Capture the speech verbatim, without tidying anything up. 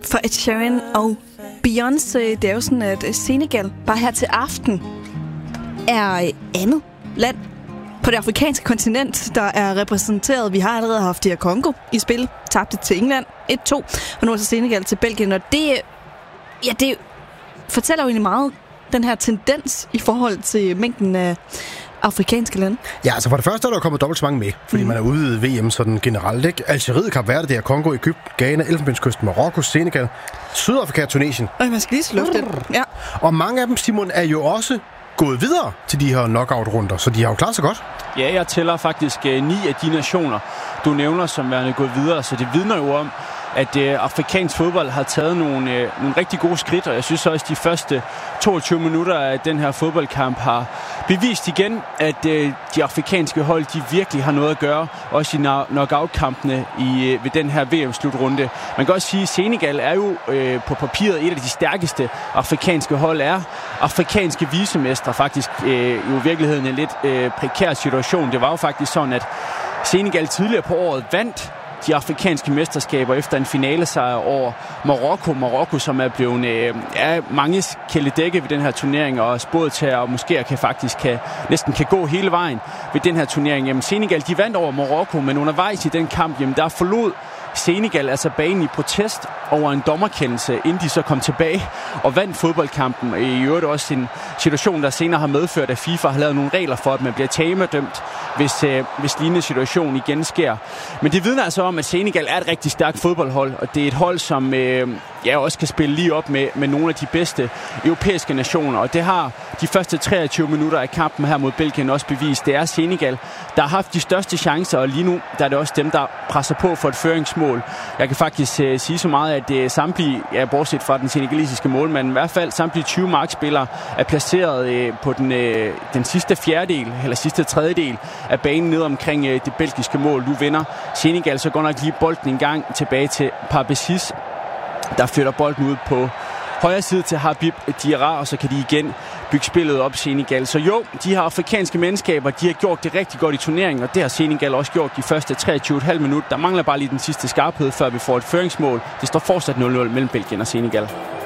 for Ed Sheeran og Beyoncé. Det er jo sådan, at Senegal bare her til aften er andet land på det afrikanske kontinent, der er repræsenteret. Vi har allerede haft det her Congo i spil, tabte til England et to, og nu er så Senegal til Belgien, og det, ja, det fortæller jo egentlig meget den her tendens i forhold til mængden af afrikanske lande. Ja, altså for det første er der kommet dobbelt så mange med, fordi mm. man er ude i V M sådan generelt, ikke? Algeriet, Kap Verde, det er Kongo, Egypten, Ghana, Elfenbenskysten, Marokko, Senegal, Sydafrika, Tunesien. Og man skal lige slå det. Ja. Og mange af dem, Simon, er jo også gået videre til de her knockout-runder, så de har jo klaret sig godt. Ja, jeg tæller faktisk uh, ni af de nationer, du nævner, som værende gået videre, så det vidner jo om, at øh, afrikansk fodbold har taget nogle, øh, nogle rigtig gode skridt, og jeg synes også, at de første toogtyve minutter af den her fodboldkamp har bevist igen, at øh, de afrikanske hold, de virkelig har noget at gøre, også i knockout-kampene i, øh, ved den her V M-slutrunde. Man kan også sige, at Senegal er jo øh, på papiret et af de stærkeste afrikanske hold, er afrikanske visemestre, faktisk øh, jo i virkeligheden en lidt øh, prekær situation. Det var jo faktisk sådan, at Senegal tidligere på året vandt de afrikanske mesterskaber efter en finalesejr over Marokko. Marokko, som er blevet øh, er mange kæledække ved den her turnering, og spået til at måske kan faktisk kan, næsten kan gå hele vejen ved den her turnering. Jamen, Senegal, de vandt over Marokko, men undervejs i den kamp, jamen, der forlod Senegal altså banen i protest over en dommerkendelse, inden de så kom tilbage og vandt fodboldkampen. I øvrigt også en situation, der senere har medført, at FIFA har lavet nogle regler for, at man bliver tamedømt, hvis, øh, hvis lignende situation igen sker. Men det vidner altså om, at Senegal er et rigtig stærkt fodboldhold, og det er et hold, som øh, ja, også kan spille lige op med, med nogle af de bedste europæiske nationer, og det har de første treogtyve minutter af kampen her mod Belgien også bevist. Det er Senegal, der har haft de største chancer, og lige nu der er det også dem, der presser på for et føringsmål. Jeg kan faktisk øh, sige så meget, at øh, samtlige, ja, bortset fra den senegalesiske målmand, i hvert fald samtlige tyve markspillere er placeret øh, på den, øh, den sidste fjerdedel, eller sidste tredjedel af banen ned omkring øh, det belgiske mål. Nu vinder Senegal så går nok lige bolden en gang tilbage til Parbesis, der flytter bolden ud på højre side til Habib Diarra, og så kan de igen bygge spillet op, Senegal. Så jo, de her afrikanske mandskaber, de har gjort det rigtig godt i turneringen, og det har Senegal også gjort de første treogtyve komma fem minutter. Der mangler bare lige den sidste skarphed, før vi får et føringsmål. Det står fortsat nul nul mellem Belgien og Senegal.